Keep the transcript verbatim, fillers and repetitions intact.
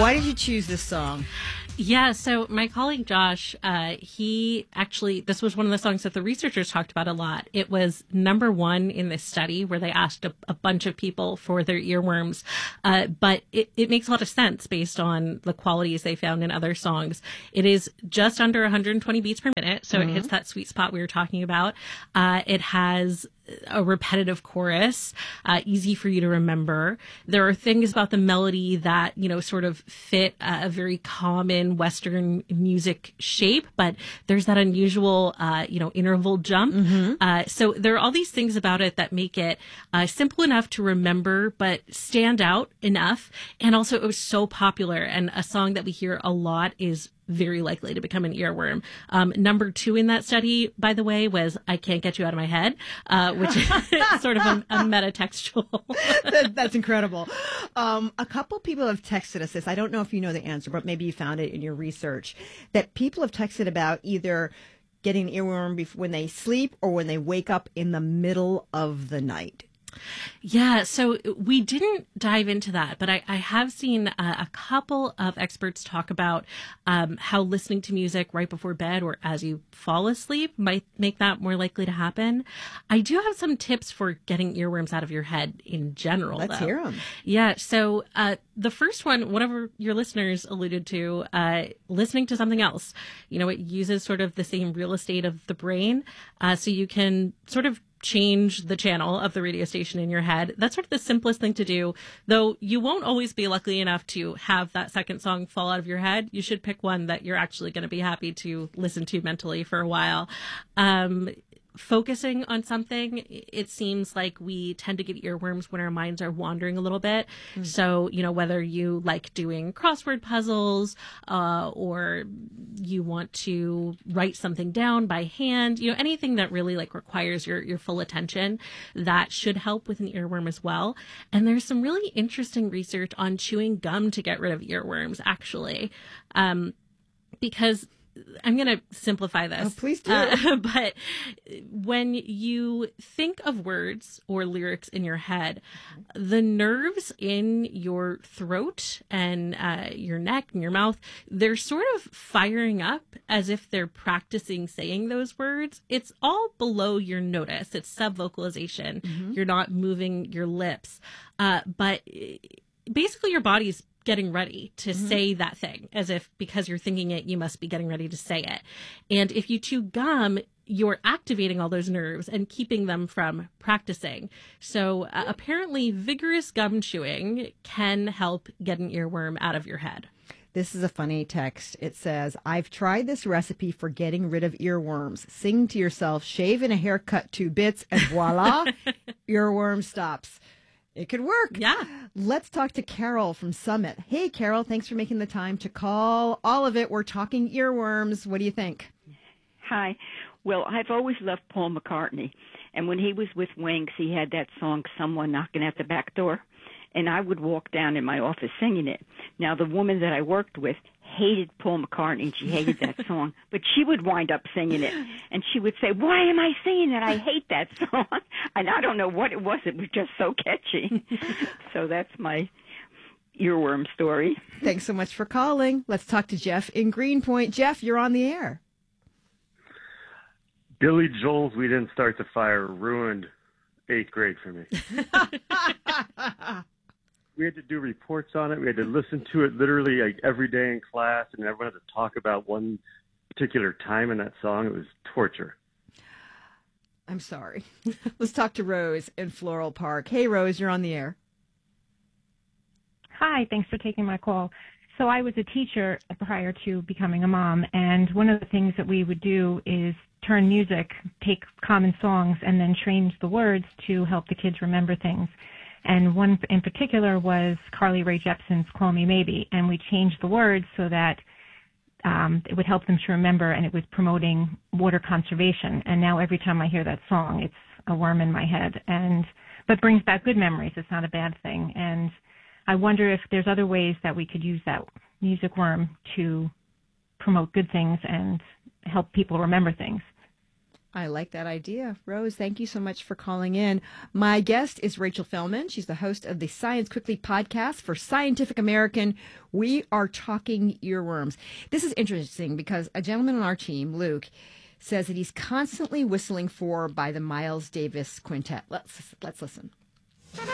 Why did you choose this song? Yeah, so my colleague Josh, uh, he actually, this was one of the songs that the researchers talked about a lot. It was number one in this study where they asked a, a bunch of people for their earworms. Uh, but it, it makes a lot of sense based on the qualities they found in other songs. It is just under one hundred twenty beats per minute, so mm-hmm. it hits that sweet spot we were talking about. Uh, it has a repetitive chorus, uh, easy for you to remember. There are things about the melody that, you know, sort of fit a very common Western music shape, but there's that unusual, uh, you know, interval jump. Mm-hmm. Uh, so there are all these things about it that make it uh, simple enough to remember, but stand out enough. And also it was so popular, and a song that we hear a lot is very likely to become an earworm. Um, number two in that study, by the way, was I Can't Get You Out of My Head, uh, which is sort of a, a metatextual. that, that's incredible. Um, a couple people have texted us this. I don't know if you know the answer, but maybe you found it in your research, that people have texted about either getting an earworm before, when they sleep or when they wake up in the middle of the night. Yeah, so we didn't dive into that, but I, I have seen a, a couple of experts talk about um, how listening to music right before bed or as you fall asleep might make that more likely to happen. I do have some tips for getting earworms out of your head in general, Let's though. hear them. Yeah, so uh, the first one, whatever your listeners alluded to, uh, listening to something else. You know, it uses sort of the same real estate of the brain, uh, so you can sort of change the channel of the radio station in your head. That's sort of the simplest thing to do, though you won't always be lucky enough to have that second song fall out of your head. You should pick one that you're actually going to be happy to listen to mentally for a while. Um, focusing on something, it seems like we tend to get earworms when our minds are wandering a little bit. Mm. So, you know, whether you like doing crossword puzzles, uh, or you want to write something down by hand, you know, anything that really like requires your, your full attention, that should help with an earworm as well. And there's some really interesting research on chewing gum to get rid of earworms, actually. Um, because I'm going to simplify this. Oh, please do. Uh, but when you think of words or lyrics in your head, the nerves in your throat and uh, your neck and your mouth, they're sort of firing up as if they're practicing saying those words. It's all below your notice. It's sub-vocalization. Mm-hmm. You're not moving your lips. Uh, but basically your body's getting ready to mm-hmm. say that thing, as if because you're thinking it, you must be getting ready to say it. And if you chew gum, you're activating all those nerves and keeping them from practicing. So uh, apparently vigorous gum chewing can help get an earworm out of your head. This is a funny text. It says, I've tried this recipe for getting rid of earworms. Sing to yourself, shave in a haircut two bits, and voila, earworm stops. It could work. Yeah. Let's talk to Carol from Summit. Hey, Carol, thanks for making the time to call. All of it. We're talking earworms. What do you think? Hi. Well, I've always loved Paul McCartney. And when he was with Wings, he had that song, Someone Knocking at the Back Door. And I would walk down in my office singing it. Now, the woman that I worked with hated Paul McCartney, and she hated that song. But she would wind up singing it. And she would say, why am I singing it? I hate that song. And I don't know what it was. It was just so catchy. So that's my earworm story. Thanks so much for calling. Let's talk to Jeff in Greenpoint. Jeff, you're on the air. Billy Joel's We Didn't Start the Fire ruined eighth grade for me. We had to do reports on it. We had to listen to it literally like every day in class, and everyone had to talk about one particular time in that song. It was torture. I'm sorry. Let's talk to Rose in Floral Park. Hey, Rose, you're on the air. Hi, thanks for taking my call. So I was a teacher prior to becoming a mom, and one of the things that we would do is turn music, take common songs, and then change the words to help the kids remember things. And one in particular was Carly Rae Jepsen's Call Me Maybe, and we changed the words so that um, it would help them to remember, and it was promoting water conservation. And now every time I hear that song, it's a worm in my head, and but brings back good memories. It's not a bad thing. And I wonder if there's other ways that we could use that music worm to promote good things and help people remember things. I like that idea. Rose, thank you so much for calling in. My guest is Rachel Fellman. She's the host of the Science Quickly podcast for Scientific American. We are talking earworms. This is interesting because a gentleman on our team, Luke, says that he's constantly whistling for by the Miles Davis Quintet. Let's let's listen.